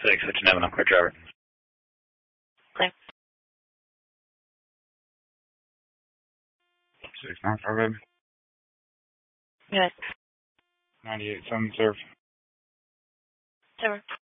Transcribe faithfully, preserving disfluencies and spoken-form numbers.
six, switch to Nevin, I'm clear driver. Clear. six nine five, baby. Good. ninety-eight seven, serve. Server.